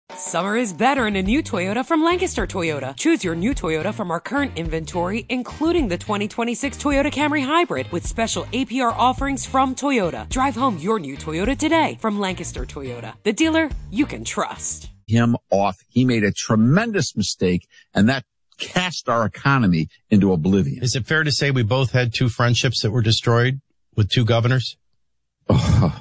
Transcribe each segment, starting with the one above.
Summer is better in a new Toyota from Lancaster Toyota. Choose your new Toyota from our current inventory, including the 2026 Toyota Camry Hybrid with special APR offerings from Toyota. Drive home your new Toyota today from Lancaster Toyota, the dealer you can trust. Him off. He made a tremendous mistake, and that cast our economy into oblivion. Is it fair to say we both had two friendships that were destroyed with two governors? Oh,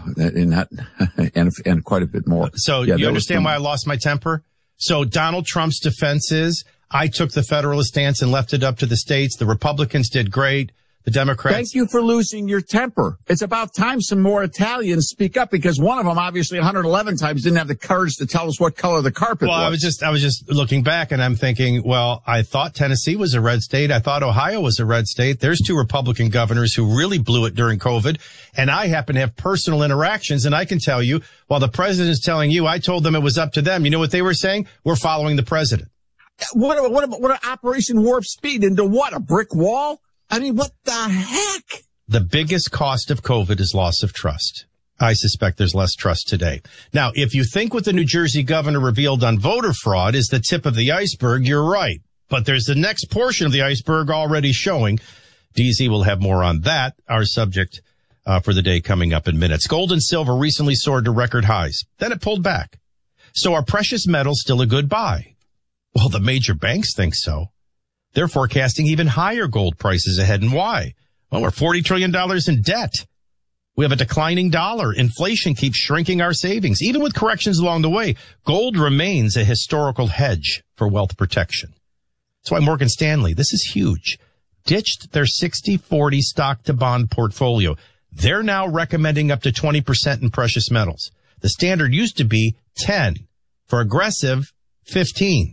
and quite a bit more. So yeah, you understand why I lost my temper? So Donald Trump's defense is, I took the federalist stance and left it up to the states. The Republicans did great. The Democrats. Thank you for losing your temper. It's about time some more Italians speak up, because one of them obviously 111 times didn't have the courage to tell us what color the carpet was. I was just looking back and I'm thinking, well, I thought Tennessee was a red state. I thought Ohio was a red state. There's two Republican governors who really blew it during COVID. And I happen to have personal interactions. And I can tell you, while the president is telling you, I told them it was up to them. You know what they were saying? We're following the president. What an Operation Warp Speed into what? A brick wall? I mean, what the heck? The biggest cost of COVID is loss of trust. I suspect there's less trust today. Now, if you think what the New Jersey governor revealed on voter fraud is the tip of the iceberg, you're right. But there's the next portion of the iceberg already showing. DZ will have more on that, our subject for the day coming up in minutes. Gold and silver recently soared to record highs. Then it pulled back. So are precious metals still a good buy? Well, the major banks think so. They're forecasting even higher gold prices ahead. And why? Well, we're $40 trillion in debt. We have a declining dollar. Inflation keeps shrinking our savings. Even with corrections along the way, gold remains a historical hedge for wealth protection. That's why Morgan Stanley, this is huge, ditched their 60-40 stock to bond portfolio. They're now recommending up to 20% in precious metals. The standard used to be 10. For aggressive, 15.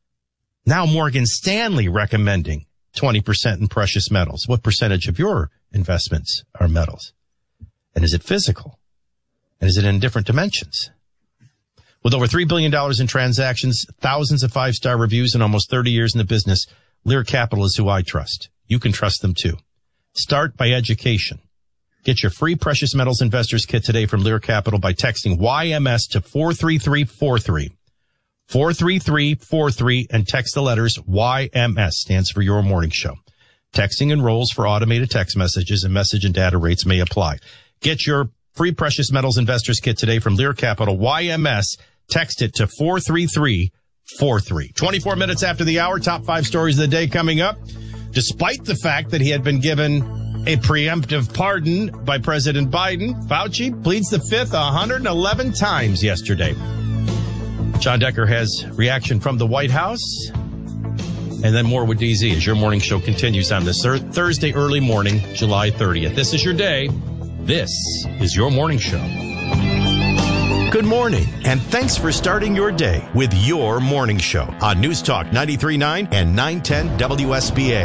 Now Morgan Stanley recommending 20% in precious metals. What percentage of your investments are metals? And is it physical? And is it in different dimensions? With over $3 billion in transactions, thousands of five-star reviews, and almost 30 years in the business, Lear Capital is who I trust. You can trust them too. Start by education. Get your free precious metals investors kit today from Lear Capital by texting YMS to 43343. 43343 and text the letters YMS, stands for Your Morning Show. Texting enrolls for automated text messages, and message and data rates may apply. Get your free precious metals investors kit today from Lear Capital, YMS. Text it to 43343. 24 minutes after the hour, top 5 stories of the day coming up. Despite the fact that he had been given a preemptive pardon by President Biden, Fauci pleads the fifth 111 times yesterday. John Decker has reaction from the White House, and then more with DZ as your morning show continues on this Thursday early morning, July 30th. This is your day. This is your morning show. Good morning, and thanks for starting your day with your morning show on News Talk 93.9 and 910 WSBA.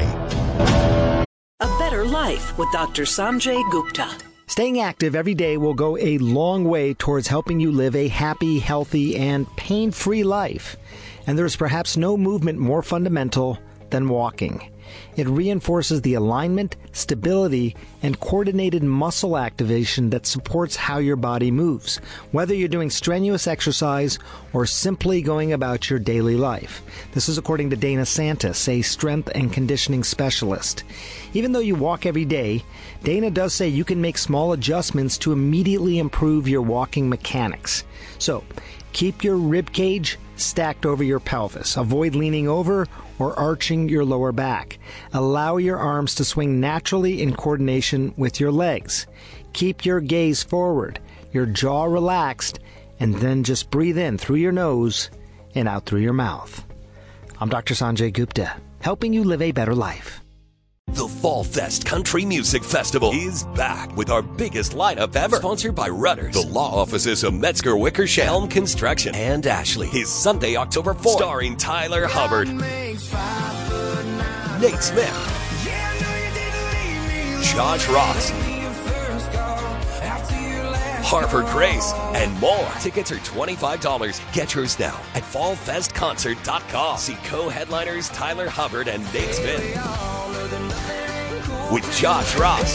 A better life with Dr. Sanjay Gupta. Staying active every day will go a long way towards helping you live a happy, healthy, and pain-free life. And there's perhaps no movement more fundamental than walking. It reinforces the alignment, stability, and coordinated muscle activation that supports how your body moves, whether you're doing strenuous exercise or simply going about your daily life. This is according to Dana Santis, a strength and conditioning specialist. Even though you walk every day, Dana does say you can make small adjustments to immediately improve your walking mechanics. So, keep your rib cage stacked over your pelvis. Avoid leaning over or arching your lower back. Allow your arms to swing naturally in coordination with your legs. Keep your gaze forward, your jaw relaxed, and then just breathe in through your nose and out through your mouth. I'm Dr. Sanjay Gupta, helping you live a better life. The Fall Fest Country Music Festival is back with our biggest lineup ever. Sponsored by Rudders, the law offices of Metzger Wickersham, Helm Construction, and Ashley. Is Sunday, October 4th. Starring Tyler Hubbard, Nate Smith, Josh Ross, Harper Grace, and more. Tickets are $25. Get yours now at fallfestconcert.com. See co-headliners Tyler Hubbard and Nate Smith with Josh Ross,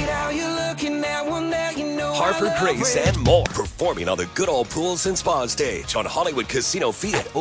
Harper Grace, and more. Performing on the Good Old Pools and Spa stage on Hollywood Casino Feed at